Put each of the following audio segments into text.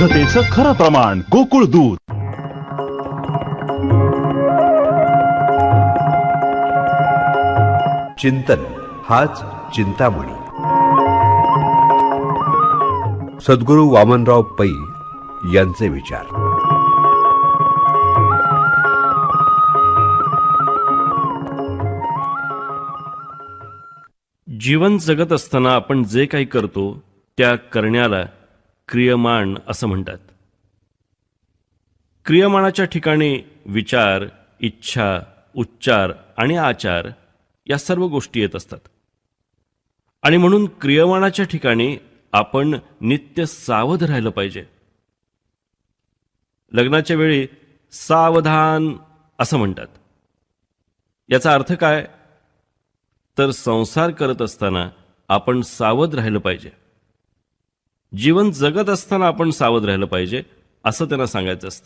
शुद्धतेचं खरं प्रमाण गोकुळ दूध. चिंतन हाच चिंतामणी. सद्गुरू वामनराव पै यांचे विचार. जीवन जगत असताना आपण जे काही करतो त्या करण्याला क्रियमाण असं म्हणतात. क्रियमाणाच्या ठिकाणी विचार, इच्छा, उच्चार आणि आचार या सर्व गोष्टी येत असतात. आणि म्हणून क्रियमाणाच्या ठिकाणी आपण नित्य सावध राहिलं पाहिजे. लग्नाच्या वेळी सावधान असं म्हणतात. याचा अर्थ काय? तर संसार करत असताना आपण सावध राहिलं पाहिजे. जीवन जगत असताना आपण सावध राहिलं पाहिजे असं त्यांना सांगायचं असतं.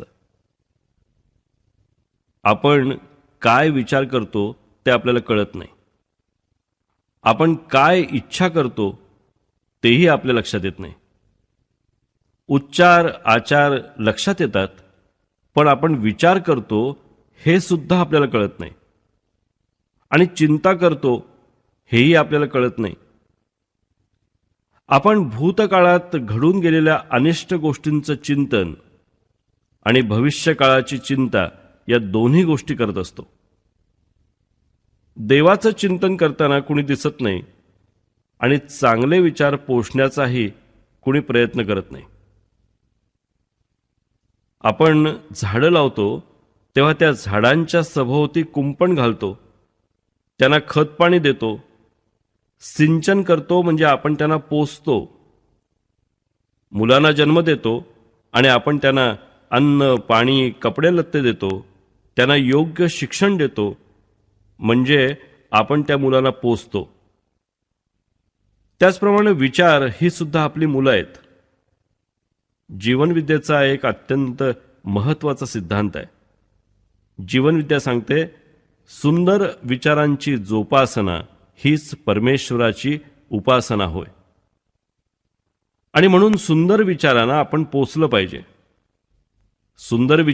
आपण काय विचार करतो ते आपल्याला कळत नाही. आपण काय इच्छा करतो तेही आपल्या लक्षात येत नाही. उच्चार, आचार लक्षात येतात, पण आपण विचार करतो हे सुद्धा आपल्याला कळत नाही. आणि चिंता करतो हेही आपल्याला कळत नाही. आपण भूतकाळात घडून गेलेल्या अनिष्ट गोष्टींचं चिंतन आणि भविष्यकाळाची चिंता या दोन्ही गोष्टी करत असतो. देवाचं चिंतन करताना कुणी दिसत नाही आणि चांगले विचार पोषण्याचाही कुणी प्रयत्न करत नाही. आपण झाडं लावतो तेव्हा त्या झाडांच्या सभोवती कुंपण घालतो, त्यांना खत पाणी देतो, सिंचन करतो, म्हणजे आपण त्यांना पोसतो. मुलांना जन्म देतो आणि आपण त्यांना अन्न, पाणी, कपडे लत्ते देतो, त्यांना योग्य शिक्षण देतो, म्हणजे आपण त्या मुलांना पोसतो. त्याचप्रमाणे विचार ही सुद्धा आपली मुलं आहेत. जीवनविद्येचा एक अत्यंत महत्त्वाचा सिद्धांत आहे. जीवनविद्या सांगते, सुंदर विचारांची जोपासना हीच परमेश्वराची उपासना होय. आणि म्हणून सुंदर विचारांना आपण पोसलं पाहिजे. सुंदर